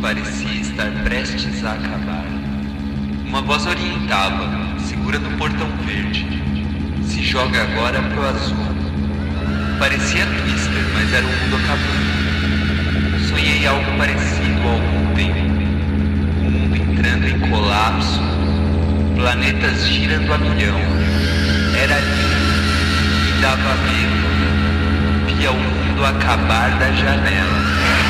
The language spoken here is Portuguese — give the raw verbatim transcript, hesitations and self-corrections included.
parecia estar prestes a acabar. Uma voz orientava, segura no portão verde. Se joga agora pro azul. Parecia Twister, mas era o mundo acabando. Sonhei algo parecido há algum tempo. O mundo entrando em colapso. Planetas girando a milhão. Era lindo. Me dava medo. Via o mundo acabar da janela.